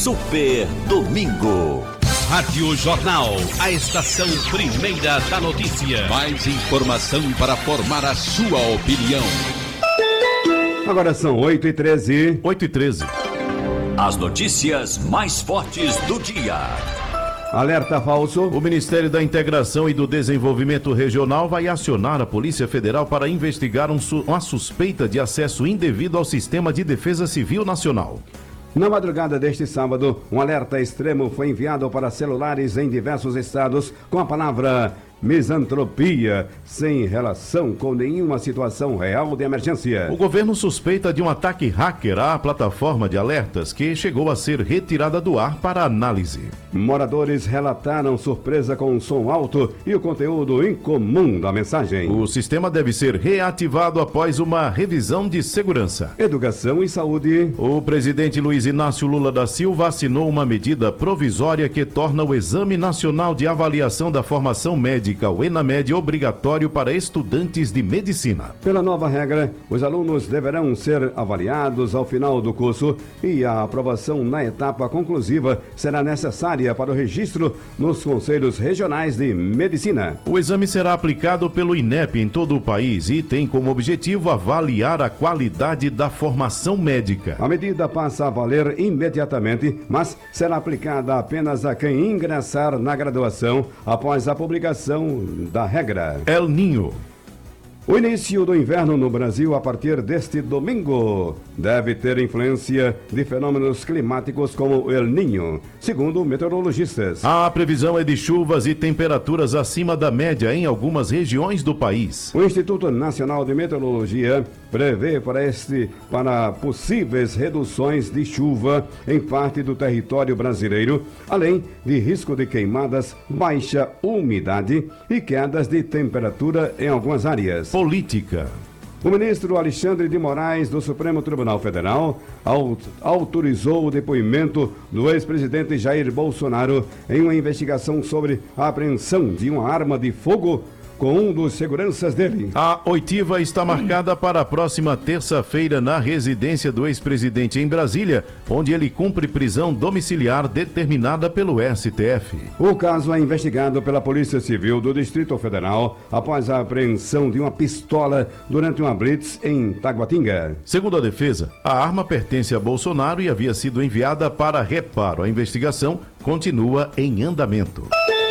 Super Domingo. Rádio Jornal, a estação primeira da notícia. Mais informação para formar a sua opinião. Agora são 8h13. 8h13. As notícias mais fortes do dia. Alerta falso. O Ministério da Integração e do Desenvolvimento Regional vai acionar a Polícia Federal para investigar uma suspeita de acesso indevido ao Sistema de Defesa Civil Nacional. Na madrugada deste sábado, um alerta extremo foi enviado para celulares em diversos estados com a palavra misantropia, sem relação com nenhuma situação real de emergência. O governo suspeita de um ataque hacker à plataforma de alertas que chegou a ser retirada do ar para análise. Moradores relataram surpresa com o som alto e o conteúdo incomum da mensagem. O sistema deve ser reativado após uma revisão de segurança. Educação e saúde. O presidente Luiz Inácio Lula da Silva assinou uma medida provisória que torna o Exame Nacional de Avaliação da Formação Médica, o ENAMED, obrigatório para estudantes de medicina. Pela nova regra, os alunos deverão ser avaliados ao final do curso e a aprovação na etapa conclusiva será necessária para o registro nos conselhos regionais de medicina. O exame será aplicado pelo INEP em todo o país e tem como objetivo avaliar a qualidade da formação médica. A medida passa a valer imediatamente, mas será aplicada apenas a quem ingressar na graduação após a publicação da regra. El Ninho. O início do inverno no Brasil a partir deste domingo deve ter influência de fenômenos climáticos como El Niño, segundo meteorologistas. A previsão é de chuvas e temperaturas acima da média em algumas regiões do país. O Instituto Nacional de Meteorologia prevê para possíveis reduções de chuva em parte do território brasileiro, além de risco de queimadas, baixa umidade e quedas de temperatura em algumas áreas. Política. O ministro Alexandre de Moraes, do Supremo Tribunal Federal, autorizou o depoimento do ex-presidente Jair Bolsonaro em uma investigação sobre a apreensão de uma arma de fogo com um dos seguranças dele. A oitiva está marcada para a próxima terça-feira na residência do ex-presidente em Brasília, onde ele cumpre prisão domiciliar determinada pelo STF. O caso é investigado pela Polícia Civil do Distrito Federal após a apreensão de uma pistola durante uma blitz em Taguatinga. Segundo a defesa, a arma pertence a Bolsonaro e havia sido enviada para reparo. A investigação continua em andamento.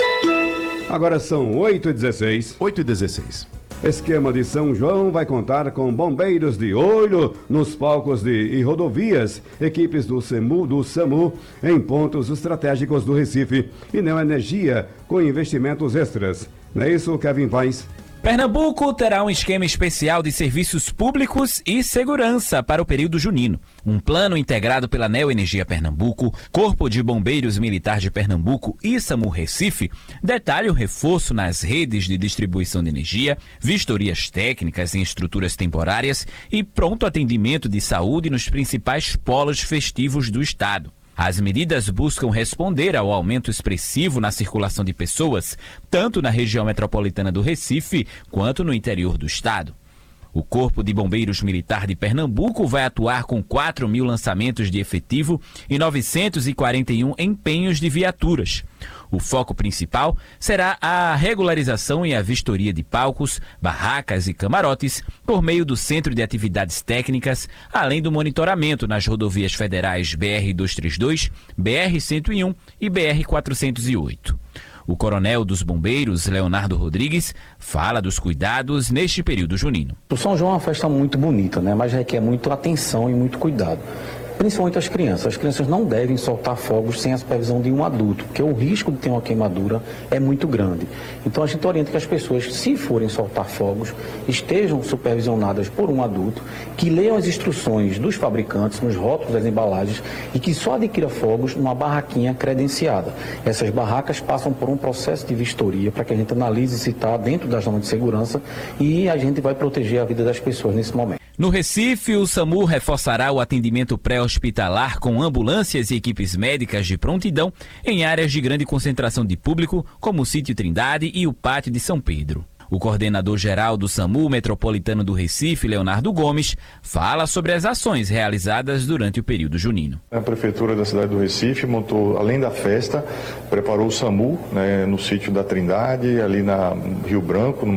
Agora são 8h16. 8h16. Esquema de São João vai contar com bombeiros de olho nos palcos e rodovias, equipes do SAMU em pontos estratégicos do Recife e Neoenergia com investimentos extras. Não é isso, Kevin Vaz? Pernambuco terá um esquema especial de serviços públicos e segurança para o período junino. Um plano integrado pela Neoenergia Pernambuco, Corpo de Bombeiros Militar de Pernambuco e SAMU Recife detalha o reforço nas redes de distribuição de energia, vistorias técnicas em estruturas temporárias e pronto atendimento de saúde nos principais polos festivos do estado. As medidas buscam responder ao aumento expressivo na circulação de pessoas, tanto na região metropolitana do Recife quanto no interior do estado. O Corpo de Bombeiros Militar de Pernambuco vai atuar com 4.000 lançamentos de efetivo e 941 empenhos de viaturas. O foco principal será a regularização e a vistoria de palcos, barracas e camarotes por meio do Centro de Atividades Técnicas, além do monitoramento nas rodovias federais BR-232, BR-101 e BR-408. O coronel dos bombeiros, Leonardo Rodrigues, fala dos cuidados neste período junino. O São João é uma festa muito bonita, né? Mas requer muito atenção e muito cuidado. Principalmente as crianças. As crianças não devem soltar fogos sem a supervisão de um adulto, porque o risco de ter uma queimadura é muito grande. Então a gente orienta que as pessoas, se forem soltar fogos, estejam supervisionadas por um adulto, que leiam as instruções dos fabricantes, nos rótulos das embalagens, e que só adquira fogos numa barraquinha credenciada. Essas barracas passam por um processo de vistoria para que a gente analise se está dentro das normas de segurança e a gente vai proteger a vida das pessoas nesse momento. No Recife, o SAMU reforçará o atendimento pré-hospitalar com ambulâncias e equipes médicas de prontidão em áreas de grande concentração de público, como o Sítio Trindade e o Pátio de São Pedro. O coordenador-geral do SAMU Metropolitano do Recife, Leonardo Gomes, fala sobre as ações realizadas durante o período junino. A Prefeitura da cidade do Recife montou, além da festa, preparou o SAMU, no sítio da Trindade, ali na Rio Branco,